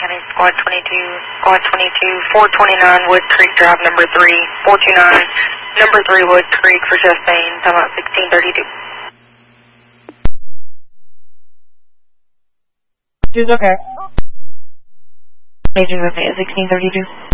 County Squad 22, 429 Wood Creek Drive, number 3, 429, number 3 Wood Creek for Chastain, time out 1632. She's okay. Major's okay at 1632.